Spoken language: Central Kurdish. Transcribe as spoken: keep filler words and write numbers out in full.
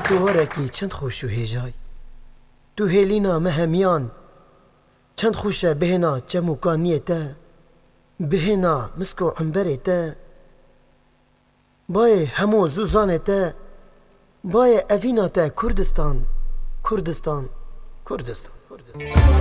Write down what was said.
تو وەرەکی چەند خۆش و هێژای تو هێلینا me hemiyan çend xweş e bihêna çem û kaniyê te bihêna misk û emberê te bayê hemû zûzanê te bayê evîna te Kurdistan Kurdistan Kurdistan